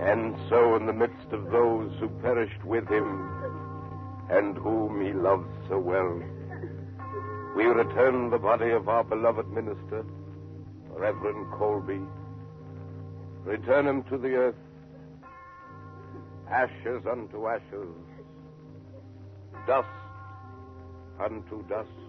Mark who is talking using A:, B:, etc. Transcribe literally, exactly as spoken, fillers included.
A: And so in the midst of those who perished with him, and whom he loved so well, we return the body of our beloved minister, Reverend Colby. Return him to the earth, ashes unto ashes, dust unto dust.